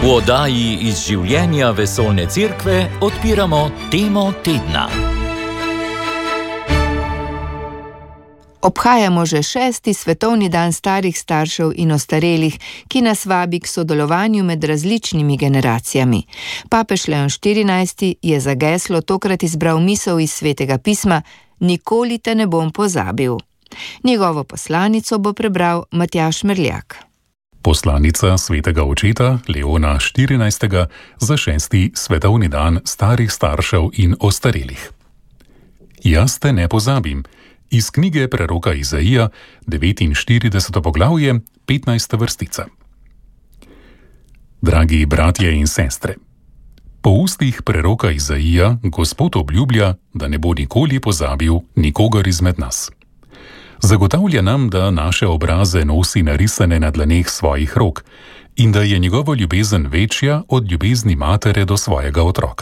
V oddaji iz življenja Vesoljne cerkve odpiramo temo tedna. Obhajamo že 6. svetovni dan starih staršev in ostarelih, ki nas vabi k sodelovanju med različnimi generacijami. Papež Leon XIV je za geslo tokrat izbral misel iz Svetega pisma: Nikoli te ne bom pozabil. Njegovo poslanico bo prebral Matjaž Merljak. Poslanica svetega očeta Leona XIV. Za 6. svetovni dan starih staršev in ostarelih. Jaz te ne pozabim. Iz knjige preroka Izaija, 49. poglavje, 15. vrstica. Dragi bratje in sestre, po ustih preroka Izaija Gospod obljublja, da ne bo nikoli pozabil nikogar izmed nas. Zagotavlja nam, da naše obraze nosi narisane na dlaneh svojih rok in da je njegova ljubezen večja od ljubezni matere do svojega otroka.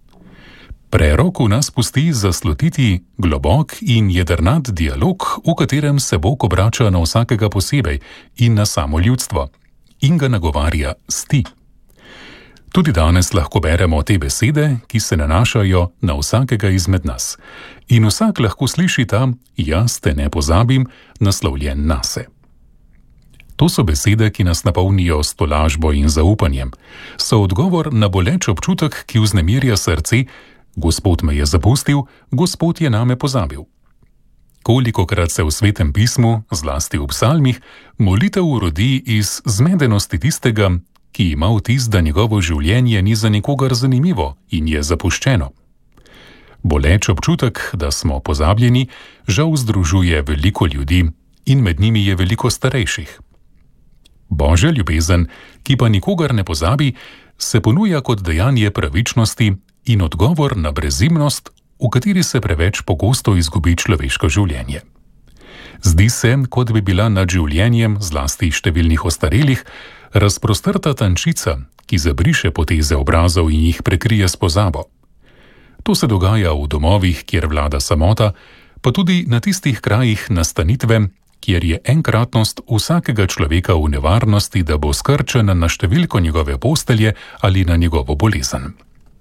Prerok v nas pusti zaslutiti globok in jedrnat dialog, v katerem se Bog obrača na vsakega posebej in na samo ljudstvo in ga nagovarja s ti. Tudi danes lahko beremo te besede, ki se nanašajo na vsakega izmed nas. In vsak lahko sliši ta jaz te ne pozabim, naslovljen nase. To so besede, ki nas napolnijo s tolažbo in zaupanjem. So odgovor na boleč občutek, ki vznemirja srce: Gospod me je zapustil, Gospod je name pozabil. Kolikokrat se v Svetem pismu, zlasti v psalmih, molitev urodi iz zmedenosti tistega, ki ima vtis, da njegovo življenje ni za nikogar zanimivo in je zapuščeno. Boleč občutek, da smo pozabljeni, žal združuje veliko ljudi in med njimi je veliko starejših. Božja ljubezen, ki pa nikogar ne pozabi, se ponuja kot dejanje pravičnosti in odgovor na brezimnost, v kateri se preveč pogosto izgubi človeško življenje. Zdi se, kot bi bila nad življenjem, zlasti številnih ostarelih, razprostrta tančica, ki zabriše poteze obrazov in jih prekrije s pozabo. To se dogaja v domovih, kjer vlada samota, pa tudi na tistih krajih nastanitve, kjer je enkratnost vsakega človeka v nevarnosti, da bo skrčen na številko njegove postelje ali na njegovo bolezen.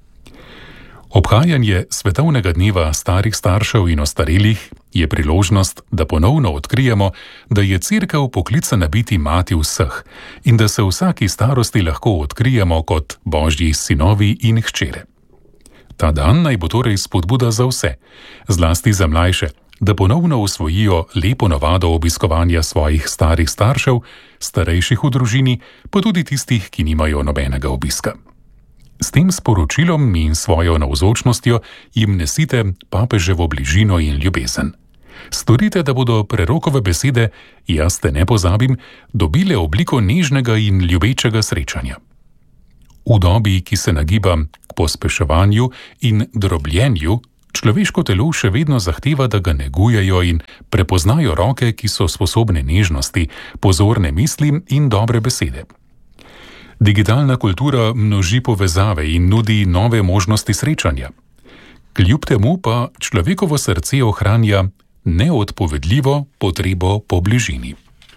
Obhajanje svetovnega dneva starih staršev in ostarelih je priložnost, da ponovno odkrijemo, da je cerkev poklicana biti mati vseh in da se v vsaki starosti lahko odkrijemo kot Božji sinovi in hčere. Ta dan naj bo torej spodbuda za vse, zlasti za mlajše, da ponovno usvojijo lepo navado obiskovanja svojih starih staršev, starejših v družini, pa tudi tistih, ki nimajo nobenega obiska. S tem sporočilom in svojo navzočnostjo jim nesite papeževo bližino in ljubezen. Storite, da bodo prerokove besede jaz te ne pozabim dobile obliko nežnega in ljubečega srečanja. V dobi, ki se nagiba k pospeševanju in drobljenju, človeško telo še vedno zahteva, da ga negujejo in prepoznajo roke, ki so sposobne nežnosti, pozorne misli in dobre besede. Digitalna kultura množi povezave in nudi nove možnosti srečanja. Kljub temu pa človekovo srce ohranja neodpovedljivo potrebo po bližini.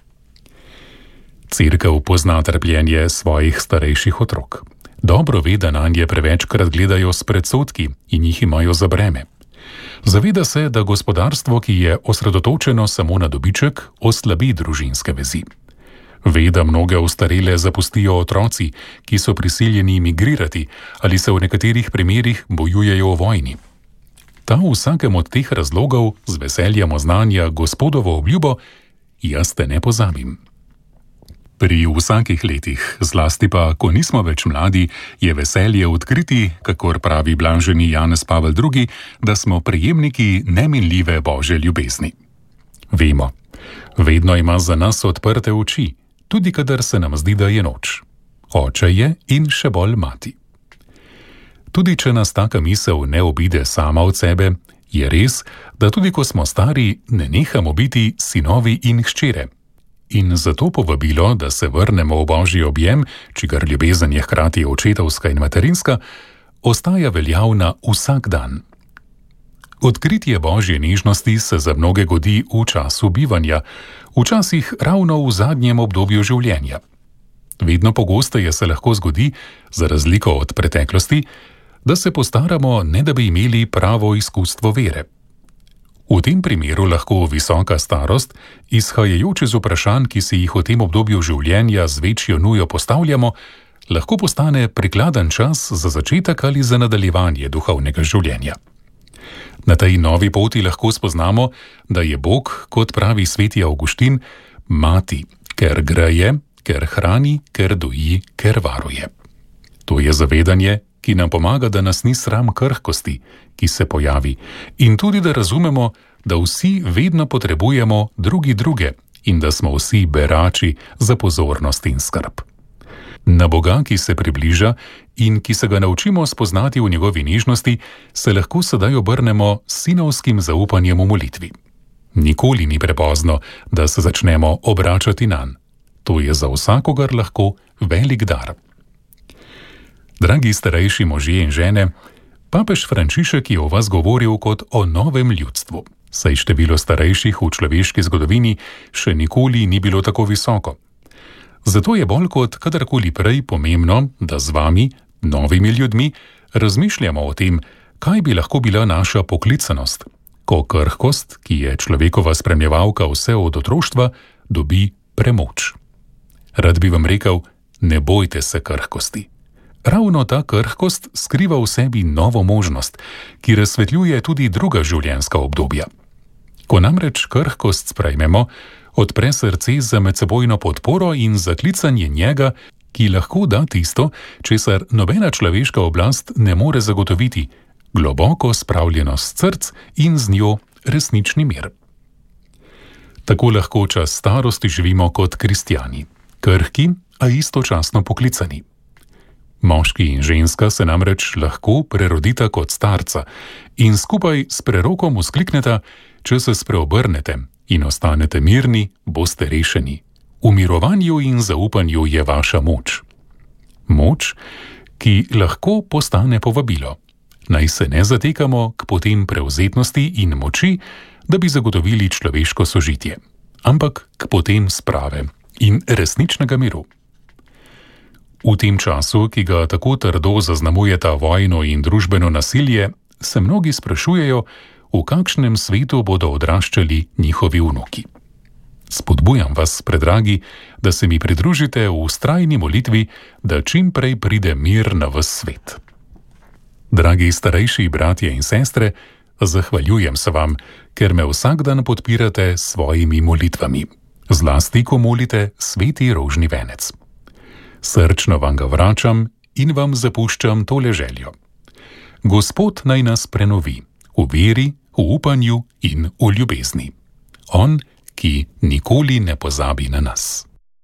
Cerkev pozna trpljenje svojih starejših otrok. Dobro ve, da nanje prevečkrat gledajo s predsodki in jih imajo za breme. Zaveda se, da gospodarstvo, ki je osredotočeno samo na dobiček, oslabi družinske vezi. Ve, da mnoge ostarele zapustijo otroci, ki so prisiljeni migrirati ali se v nekaterih primerih bojujejo v vojni. Ta v vsakem od teh razlogov z veseljem oznanja Gospodovo obljubo: jaz te ne pozabim. Pri vsakih letih, zlasti pa, ko nismo več mladi, je veselje odkriti, kakor pravi blaženi Janez Pavel II., da smo prejemniki neminljive Božje ljubezni. Vemo, vedno ima za nas odprte oči, tudi kadar se nam zdi, da je noč. Oče je in še bolj mati. Tudi če nas taka misel ne obide sama od sebe, je res, da tudi ko smo stari, ne nehamo biti sinovi in hčere. In zato povabilo, da se vrnemo v Božji objem, čigar ljubezen je hkrati očetovska in materinska, ostaja veljavna vsak dan. Odkritje Božje nežnosti se za mnoge godi v času bivanja, včasih ravno v zadnjem obdobju življenja. Vedno pogosteje se lahko zgodi, za razliko od preteklosti, da se postaramo, ne da bi imeli pravo izkustvo vere. V tem primeru lahko visoka starost, izhajajoč iz vprašanj, ki si jih v tem obdobju življenja z večjo nujo postavljamo, lahko postane prikladen čas za začetek ali za nadaljevanje duhovnega življenja. Na tej novi poti lahko spoznamo, da je Bog, kot pravi sveti Avguštin, mati, ker greje, ker hrani, ker doji, ker varuje. To je zavedanje, ki nam pomaga, da nas ni sram krhkosti, ki se pojavi, in tudi da razumemo, da vsi vedno potrebujemo druge in da smo vsi berači za pozornost in skrb. Na Boga, ki se približa in ki se ga naučimo spoznati v njegovi nežnosti, se lahko sedaj obrnemo s sinovskim zaupanjem v molitvi. Nikoli ni prepozno, da se začnemo obračati nanj. To je za vsakogar lahko velik dar. Dragi starejši možje in žene, papež Frančišek je o vas govoril kot o novem ljudstvu, saj število starejših v človeški zgodovini še nikoli ni bilo tako visoko. Zato je bolj kot kadarkoli prej pomembno, da z vami, novimi ljudmi, razmišljamo o tem, kaj bi lahko bila naša poklicanost, ko krhkost, ki je človekova spremljevalka vse od otroštva, dobi premoč. Rad bi vam rekel, ne bojte se krhkosti. Ravno ta krhkost skriva v sebi novo možnost, ki razsvetljuje tudi druga življenjska obdobja. Ko namreč krhkost sprejmemo, odpre srce za medsebojno podporo in za klicanje njega, ki lahko da tisto, česar nobena človeška oblast ne more zagotoviti, globoko spravljenost src in z njo resnični mir. Tako lahko čas starosti živimo kot kristjani, krhki, a istočasno poklicani. Moški in ženska se namreč lahko prerodita kot starca in skupaj s prerokom vzklikneta, če se spreobrnete in ostanete mirni, boste rešeni. V mirovanju in zaupanju je vaša moč. Moč, ki lahko postane povabilo. Naj se ne zatekamo k potem prevzetnosti in moči, da bi zagotovili človeško sožitje, ampak k potem sprave in resničnega miru. V tem času, ki ga tako trdo zaznamujeta vojno in družbeno nasilje, se mnogi sprašujejo, v kakšnem svetu bodo odraščali njihovi vnuki. Spodbujam vas, predragi, da se mi pridružite v vztrajni molitvi, da čim prej pride mir na ves svet. Dragi starejši bratje in sestre, zahvaljujem se vam, ker me vsak dan podpirate s svojimi molitvami, zlasti ko molite sveti rožni venec. Srčno vam ga vračam in vam zapuščam tole željo. Gospod naj nas prenovi v veri, v upanju in v ljubezni. On, ki nikoli ne pozabi na nas.